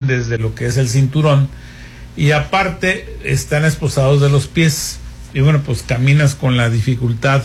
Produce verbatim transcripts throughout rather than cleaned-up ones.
desde lo que es el cinturón, y aparte están esposados de los pies, y bueno, pues caminas con la dificultad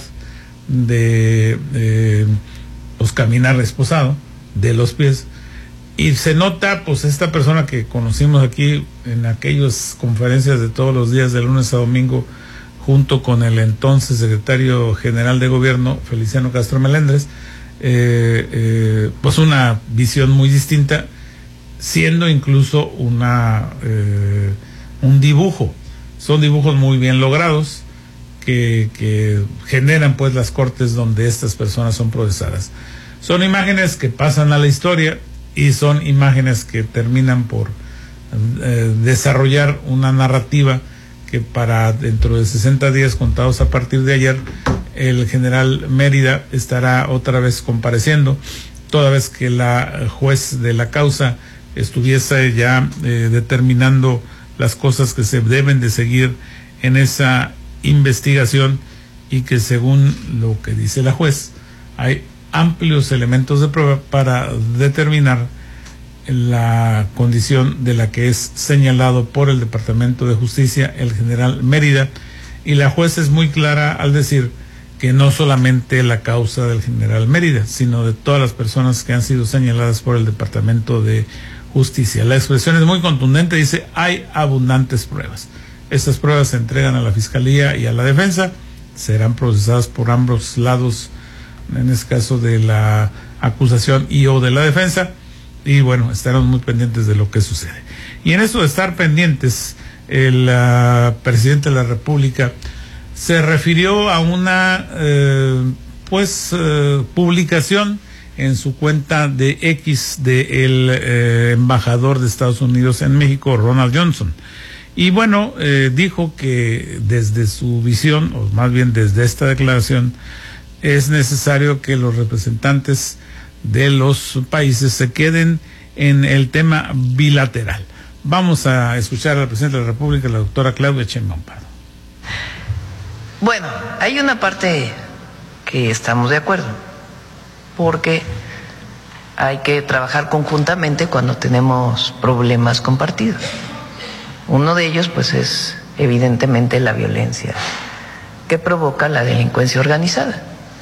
de, de pues caminar esposado de los pies, y se nota pues esta persona que conocimos aquí en aquellas conferencias de todos los días de lunes a domingo, junto con el entonces secretario general de gobierno Feliciano Castro Melendres, eh, eh, pues una visión muy distinta, siendo incluso una eh, un dibujo. Son dibujos muy bien logrados que, que generan pues las cortes donde estas personas son procesadas. Son imágenes que pasan a la historia y son imágenes que terminan por eh, desarrollar una narrativa que para dentro de sesenta días contados a partir de ayer, el general Mérida estará otra vez compareciendo, toda vez que la juez de la causa estuviese ya eh, determinando las cosas que se deben de seguir en esa investigación, y que según lo que dice la juez, hay amplios elementos de prueba para determinar la condición de la que es señalado por el Departamento de Justicia el general Mérida, y la juez es muy clara al decir que no solamente la causa del general Mérida, sino de todas las personas que han sido señaladas por el Departamento de Justicia. La expresión es muy contundente, dice: hay abundantes pruebas. Estas pruebas se entregan a la Fiscalía y a la Defensa, serán procesadas por ambos lados, en este caso de la acusación y o de la defensa, y bueno, estaremos muy pendientes de lo que sucede. Y en eso de estar pendientes, el uh, presidente de la República se refirió a una eh, pues eh, publicación en su cuenta de X del eh, embajador de Estados Unidos en México, Ronald Johnson. Y bueno, eh, dijo que desde su visión, o más bien desde esta declaración, es necesario que los representantes de los países se queden en el tema bilateral. Vamos a escuchar al presidente de la República, la doctora Claudia Sheinbaum Pardo. Bueno, hay una parte que estamos de acuerdo, porque hay que trabajar conjuntamente cuando tenemos problemas compartidos. Uno de ellos, pues, es evidentemente la violencia que provoca la delincuencia organizada.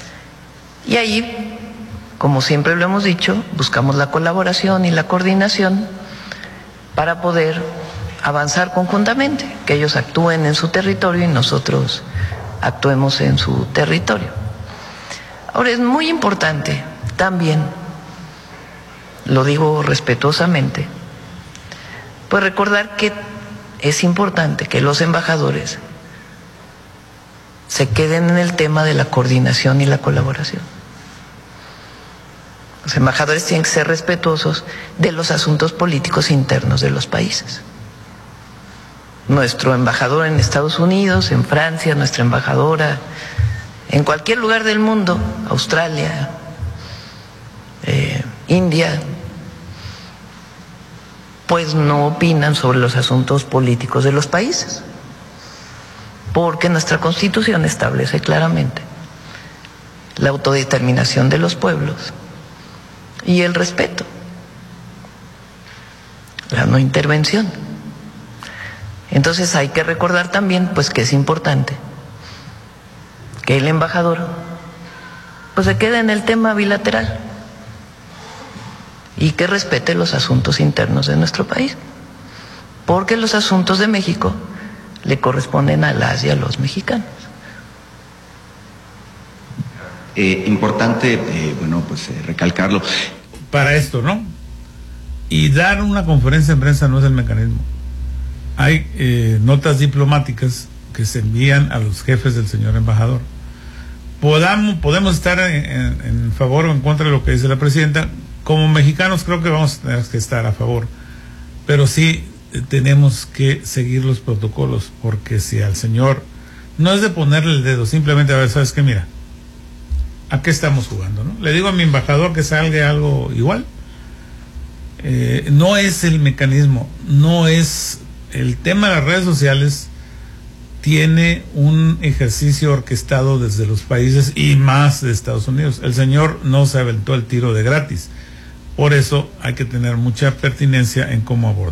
Y ahí, como siempre lo hemos dicho, buscamos la colaboración y la coordinación para poder avanzar conjuntamente, que ellos actúen en su territorio y nosotros actuemos en su territorio. Ahora, es muy importante también, lo digo respetuosamente, pues recordar que es importante que los embajadores se queden en el tema de la coordinación y la colaboración. Los embajadores tienen que ser respetuosos de los asuntos políticos internos de los países. Nuestro embajador en Estados Unidos, en Francia, nuestra embajadora en cualquier lugar del mundo, Australia, eh, India, pues no opinan sobre los asuntos políticos de los países, porque nuestra Constitución establece claramente la autodeterminación de los pueblos y el respeto, la no intervención. Entonces hay que recordar también, pues, que es importante que el embajador pues se quede en el tema bilateral y que respete los asuntos internos de nuestro país, porque los asuntos de México le corresponden a las y a los mexicanos. Eh, importante, eh, bueno, pues eh, recalcarlo. Para esto, ¿no? Y dar una conferencia de prensa no es el mecanismo. Hay eh, notas diplomáticas que se envían a los jefes del señor embajador. Podamos, podemos estar en, en, en favor o en contra de lo que dice la presidenta. Como mexicanos creo que vamos a tener que estar a favor, pero sí tenemos que seguir los protocolos, porque si al señor no es de ponerle el dedo, simplemente a ver, ¿sabes qué? Mira, ¿a qué estamos jugando, no? Le digo a mi embajador que salga algo igual. Eh, no es el mecanismo, no es el tema de las redes sociales. Tiene un ejercicio orquestado desde los países y más de Estados Unidos. El señor no se aventó el tiro de gratis. Por eso hay que tener mucha pertinencia en cómo abordar.